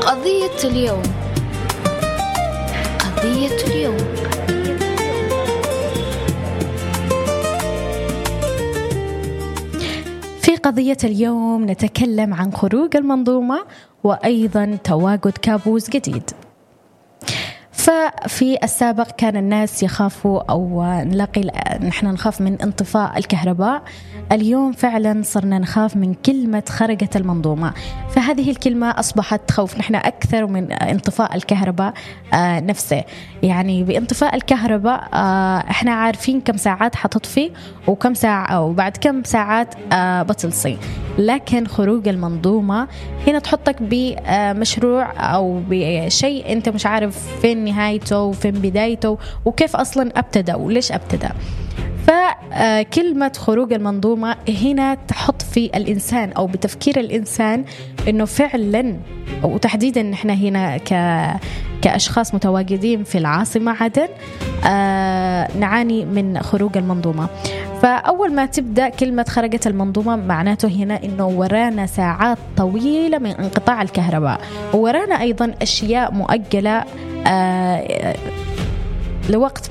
قضية اليوم. قضية اليوم. في قضية اليوم نتكلم عن خروج المنظومة وأيضا تواجد كابوس جديد. ففي السابق كان الناس يخافوا أو نحن نخاف من انطفاء الكهرباء. اليوم فعلا صرنا نخاف من كلمة خرجت المنظومة، فهذه الكلمة أصبحت خوف. نحن أكثر من انطفاء الكهرباء نفسه. يعني بانطفاء الكهرباء احنا عارفين كم ساعات حتطفي وكم ساعة وبعد كم ساعات بتصلي، لكن خروج المنظومة هنا تحطك بمشروع أو بشيء أنت مش عارف فين نهايته وفين بدايته وكيف أصلا أبتدأ وليش أبتدأ. فكلمة خروج المنظومة هنا تحط في الإنسان أو بتفكير الإنسان إنه فعلا، وتحديدا نحن هنا كأشخاص متواجدين في العاصمة عدن نعاني من خروج المنظومة. فأول ما تبدأ كلمة خرجت المنظومة معناته هنا إنه ورانا ساعات طويلة من انقطاع الكهرباء، وورانا أيضا أشياء مؤجلة لوقت